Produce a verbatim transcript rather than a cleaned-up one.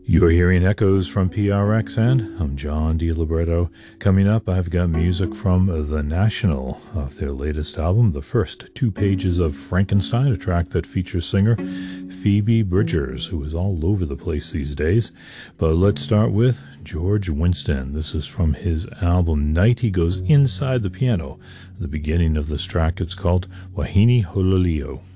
You're hearing echoes from P R X, and I'm John DiLibretto. Coming up, I've got music from The National off their latest album, The First Two Pages of Frankenstein, a track that features singer Phoebe Bridgers, who is all over the place these days. But let's start with George Winston. This is from his album Night. He goes inside the piano. At the beginning of this track, it's called Wahine Hololio.